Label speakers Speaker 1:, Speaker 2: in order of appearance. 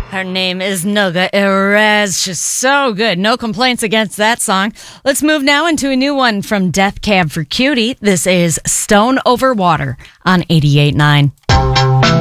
Speaker 1: Her name is Noga Erez. She's so good. No complaints against that song. Let's move now into a new one from Death Cab for Cutie. This is Stone Over Water on 88.9.